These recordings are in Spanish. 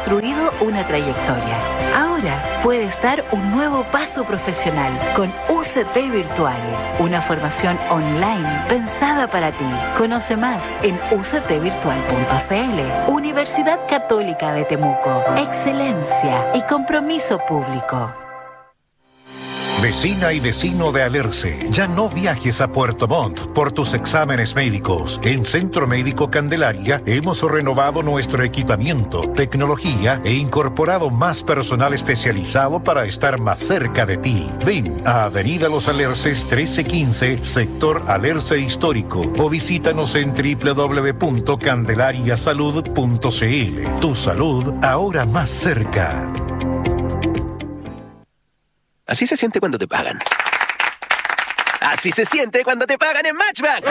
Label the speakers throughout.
Speaker 1: construido una trayectoria. Ahora puedes dar un nuevo paso profesional con UCT Virtual, una formación online pensada para ti. Conoce más en uctvirtual.cl. Universidad Católica de Temuco. Excelencia y compromiso público.
Speaker 2: Vecina y vecino de Alerce, ya no viajes a Puerto Montt por tus exámenes médicos. En Centro Médico Candelaria hemos renovado nuestro equipamiento, tecnología e incorporado más personal especializado para estar más cerca de ti. Ven a Avenida Los Alerces 1315, sector Alerce Histórico, o visítanos en www.candelariasalud.cl. Tu salud ahora más cerca.
Speaker 3: Así se siente cuando te pagan. Así se siente cuando te pagan en Matchbank.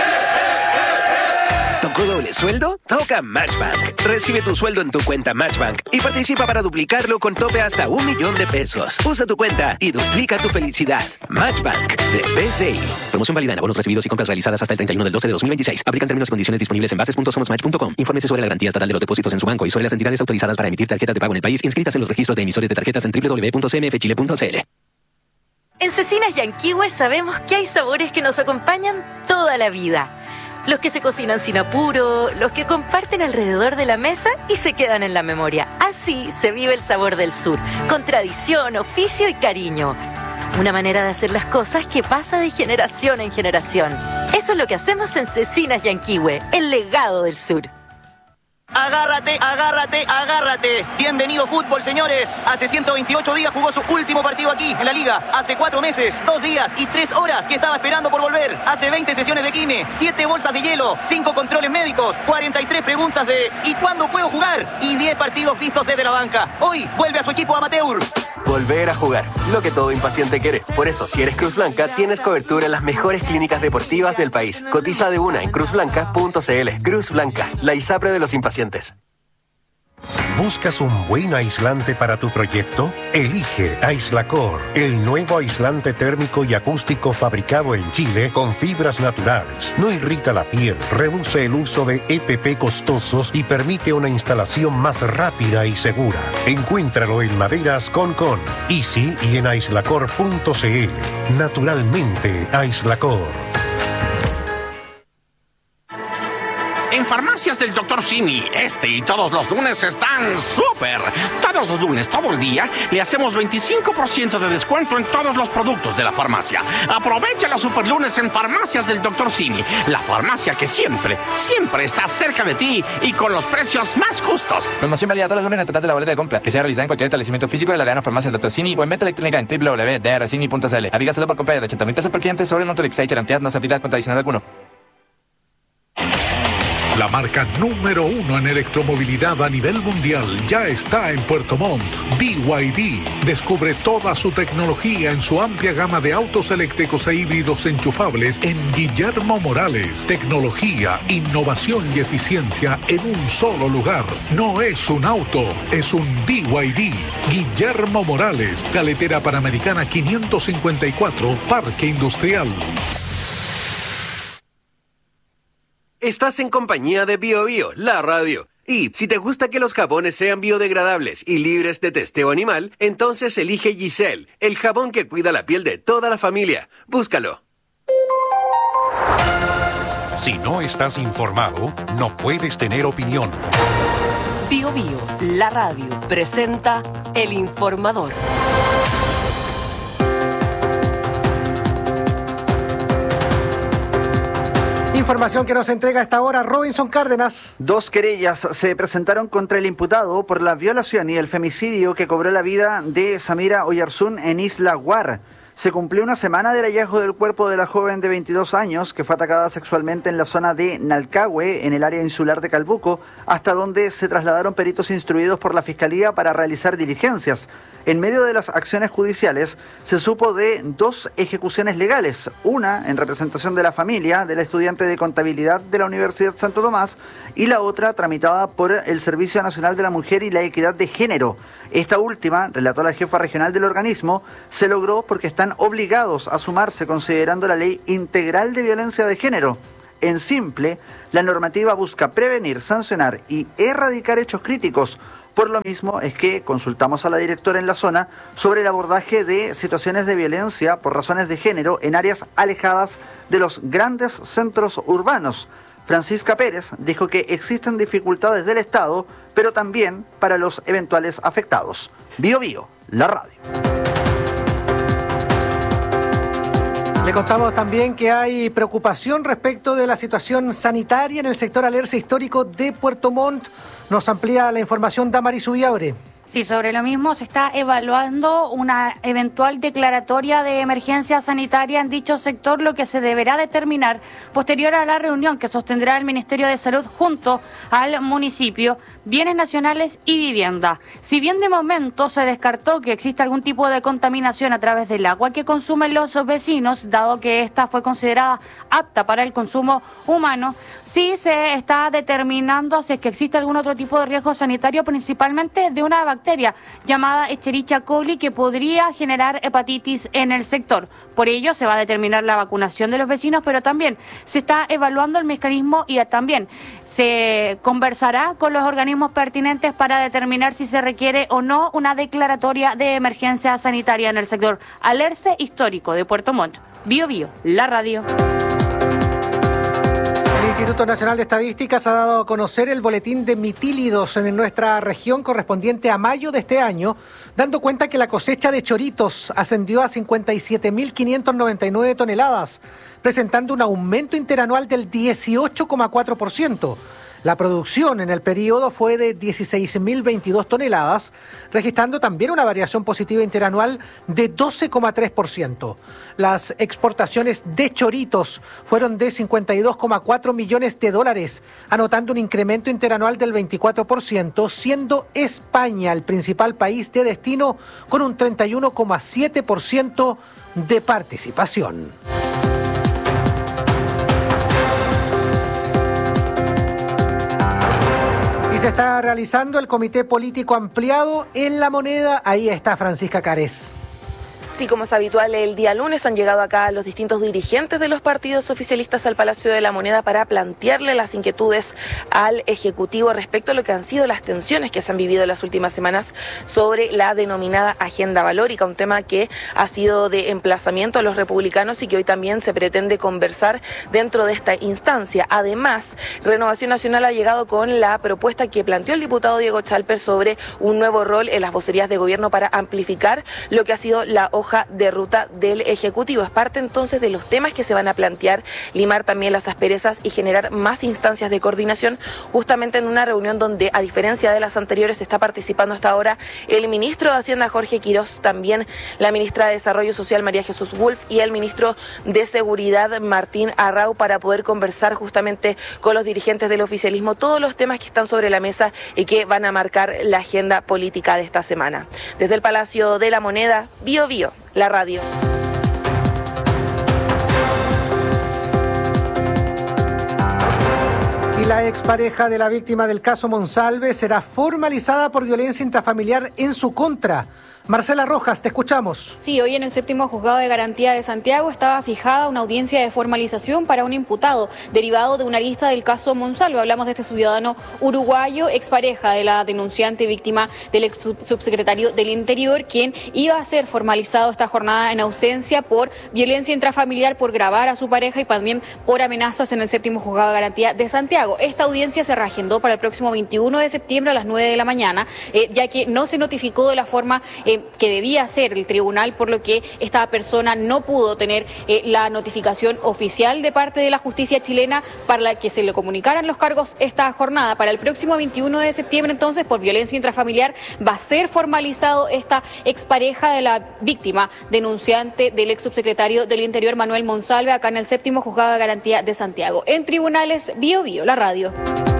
Speaker 3: ¿Tocó doble sueldo? Toca Matchbank. Recibe tu sueldo en tu cuenta Matchbank y participa para duplicarlo con tope hasta $1.000.000. Usa tu cuenta y duplica tu felicidad. Matchbank de BCI. Promoción válida en abonos recibidos y compras realizadas hasta el 31/12/2026. Aplican términos y condiciones disponibles en bases.somosmatch.com. Infórmese sobre la garantía estatal de los depósitos en su banco y sobre las entidades autorizadas para emitir tarjetas de pago en el país inscritas en los registros de emisores de tarjetas en www.cmfchile.cl.
Speaker 4: En Cecinas Yanquihue sabemos que hay sabores que nos acompañan toda la vida. Los que se cocinan sin apuro, los que comparten alrededor de la mesa y se quedan en la memoria. Así se vive el sabor del sur, con tradición, oficio y cariño. Una manera de hacer las cosas que pasa de generación en generación. Eso es lo que hacemos en Cecinas Yanquihue, el legado del sur.
Speaker 5: Agárrate, agárrate, agárrate. Bienvenido fútbol, señores. Hace 128 días jugó su último partido aquí, en la Liga. Hace 4 meses, 2 días y 3 horas que estaba esperando por volver. Hace 20 sesiones de quine, 7 bolsas de hielo, 5 controles médicos, 43 preguntas de ¿y cuándo puedo jugar? Y 10 partidos vistos desde la banca. Hoy vuelve a su equipo amateur.
Speaker 3: Volver a jugar, lo que todo impaciente quiere. Por eso, si eres Cruz Blanca, tienes cobertura en las mejores clínicas deportivas del país. Cotiza de una en cruzblanca.cl. Cruz Blanca, la ISAPRE de los impacientes.
Speaker 2: ¿Buscas un buen aislante para tu proyecto? Elige Aislacor, el nuevo aislante térmico y acústico fabricado en Chile con fibras naturales. No irrita la piel, reduce el uso de EPP costosos y permite una instalación más rápida y segura. Encuéntralo en Maderas Concon, Easy y en aislacor.cl. Naturalmente, Aislacor.
Speaker 6: En Farmacias del Dr. Simi, y todos los lunes están súper. Todos los lunes, todo el día, le hacemos 25% de descuento en todos los productos de la farmacia. Aprovecha los super lunes en Farmacias del Dr. Simi, la farmacia que siempre, siempre está cerca de ti y con los precios más justos.
Speaker 7: Promoción válida todos los lunes en el total de la boleta de compra, que sea realizada en cualquier establecimiento físico de la Real Farmacia del Dr. Simi o en venta electrónica en www.drcimi.cl. Aplica solo por compra de 80.000 pesos por cliente sobre el monto de Exchange. La entidad no se aplica con adicional alguno.
Speaker 8: La marca número 1 en electromovilidad a nivel mundial ya está en Puerto Montt. BYD. Descubre toda su tecnología en su amplia gama de autos eléctricos e híbridos enchufables en Guillermo Morales. Tecnología, innovación y eficiencia en un solo lugar. No es un auto, es un BYD. Guillermo Morales, Carretera Panamericana 554, Parque Industrial.
Speaker 3: Estás en compañía de BioBio, la radio. Y si te gusta que los jabones sean biodegradables y libres de testeo animal, entonces elige Giselle, el jabón que cuida la piel de toda la familia. Búscalo.
Speaker 2: Si no estás informado, no puedes tener opinión.
Speaker 9: BioBio, la radio, presenta El Informador.
Speaker 10: Información que nos entrega a esta hora Robinson Cárdenas.
Speaker 11: 2 querellas se presentaron contra el imputado por la violación y el femicidio que cobró la vida de Samira Oyarzún en Isla Guar. Se cumplió una semana del hallazgo del cuerpo de la joven de 22 años que fue atacada sexualmente en la zona de Nalcahue, en el área insular de Calbuco, hasta donde se trasladaron peritos instruidos por la Fiscalía para realizar diligencias. En medio de las acciones judiciales se supo de 2 ejecuciones legales, una en representación de la familia de la estudiante de contabilidad de la Universidad Santo Tomás y la otra tramitada por el Servicio Nacional de la Mujer y la Equidad de Género. Esta última, relató la jefa regional del organismo, se logró porque están obligados a sumarse considerando la Ley Integral de Violencia de Género. En simple, la normativa busca prevenir, sancionar y erradicar hechos críticos, Por lo mismo es que consultamos a la directora en la zona sobre el abordaje de situaciones de violencia por razones de género en áreas alejadas de los grandes centros urbanos. Francisca Pérez dijo que existen dificultades del Estado, pero también para los eventuales afectados. Bio Bio, la radio.
Speaker 10: Le contamos también que hay preocupación respecto de la situación sanitaria en el sector Alerce histórico de Puerto Montt. Nos amplía la información Damaris Ubiabre.
Speaker 12: Sí, sobre lo mismo se está evaluando una eventual declaratoria de emergencia sanitaria en dicho sector, lo que se deberá determinar posterior a la reunión que sostendrá el Ministerio de Salud junto al municipio, Bienes Nacionales y Vivienda. Si bien de momento se descartó que existe algún tipo de contaminación a través del agua que consumen los vecinos, dado que esta fue considerada apta para el consumo humano, sí se está determinando si es que existe algún otro tipo de riesgo sanitario, principalmente de una bacteria llamada Escherichia coli que podría generar hepatitis en el sector. Por ello se va a determinar la vacunación de los vecinos, pero también se está evaluando el mecanismo y también se conversará con los organismos pertinentes para determinar si se requiere o no una declaratoria de emergencia sanitaria en el sector Alerce histórico de Puerto Montt. Bio Bio, la radio.
Speaker 10: El Instituto Nacional de Estadísticas ha dado a conocer el boletín de mitílidos en nuestra región correspondiente a mayo de este año, dando cuenta que la cosecha de choritos ascendió a 57.599 toneladas, presentando un aumento interanual del 18,4%. La producción en el periodo fue de 16.022 toneladas, registrando también una variación positiva interanual de 12,3%. Las exportaciones de choritos fueron de 52,4 millones de dólares, anotando un incremento interanual del 24%, siendo España el principal país de destino con un 31,7% de participación. Se está realizando el comité político ampliado en La Moneda. Ahí está Francisca Carés.
Speaker 13: Sí, como es habitual, el día lunes han llegado acá los distintos dirigentes de los partidos oficialistas al Palacio de la Moneda para plantearle las inquietudes al Ejecutivo respecto a lo que han sido las tensiones que se han vivido en las últimas semanas sobre la denominada agenda valórica, un tema que ha sido de emplazamiento a los republicanos y que hoy también se pretende conversar dentro de esta instancia. Además, Renovación Nacional ha llegado con la propuesta que planteó el diputado Diego Chalper sobre un nuevo rol en las vocerías de gobierno para amplificar lo que ha sido la hoja de ruta del Ejecutivo. Es parte entonces de los temas que se van a plantear, limar también las asperezas y generar más instancias de coordinación, justamente en una reunión donde, a diferencia de las anteriores, está participando hasta ahora el ministro de Hacienda Jorge Quirós, también la ministra de Desarrollo Social María Jesús Wolf y el ministro de Seguridad Martín Arrau, para poder conversar justamente con los dirigentes del oficialismo todos los temas que están sobre la mesa y que van a marcar la agenda política de esta semana. Desde el Palacio de la Moneda, Bio Bio, la radio.
Speaker 10: Y la expareja de la víctima del caso Monsalve será formalizada por violencia intrafamiliar en su contra. Marcela Rojas, te escuchamos.
Speaker 14: Sí, hoy en el séptimo juzgado de garantía de Santiago estaba fijada una audiencia de formalización para un imputado derivado de una lista del caso Monsalve. Hablamos de este ciudadano uruguayo, expareja de la denunciante víctima del ex subsecretario del Interior, quien iba a ser formalizado esta jornada en ausencia por violencia intrafamiliar, por grabar a su pareja y también por amenazas en el séptimo juzgado de garantía de Santiago. Esta audiencia se reagendó para el próximo 21 de septiembre a las 9 de la mañana, ya que no se notificó de la forma que debía hacer el tribunal, por lo que esta persona no pudo tener la notificación oficial de parte de la justicia chilena para la que se le comunicaran los cargos esta jornada. Para el próximo 21 de septiembre, entonces, por violencia intrafamiliar, va a ser formalizado esta expareja de la víctima denunciante del ex subsecretario del Interior, Manuel Monsalve, acá en el séptimo juzgado de garantía de Santiago. En tribunales, Bio Bio, la radio.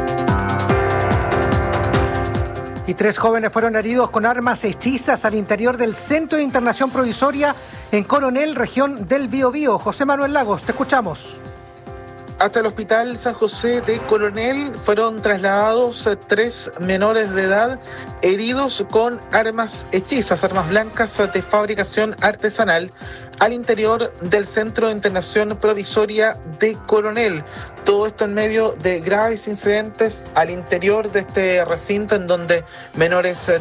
Speaker 10: Y 3 jóvenes fueron heridos con armas hechizas al interior del Centro de Internación Provisoria en Coronel, región del Biobío. José Manuel Lagos, te escuchamos.
Speaker 15: Hasta el Hospital San José de Coronel fueron trasladados 3 menores de edad heridos con armas hechizas, armas blancas de fabricación artesanal, al interior del Centro de Internación Provisoria de Coronel. Todo esto en medio de graves incidentes al interior de este recinto en donde menores